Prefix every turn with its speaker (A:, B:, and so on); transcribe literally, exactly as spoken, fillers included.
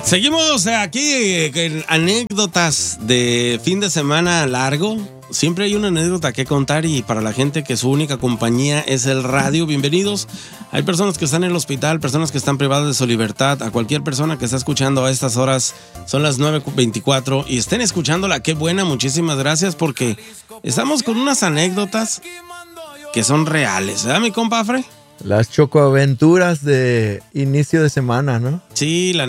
A: Seguimos aquí en anécdotas de fin de semana largo. Siempre hay una anécdota que contar y para la gente que su única compañía es el radio, bienvenidos. Hay personas que están en el hospital, personas que están privadas de su libertad. A cualquier persona que está escuchando a estas horas, son las nueve veinticuatro y estén escuchándola, qué buena, muchísimas gracias porque estamos con unas anécdotas que son reales, ¿verdad, mi compa Afre?
B: Las chocoaventuras de inicio de semana, ¿no?
A: Sí, la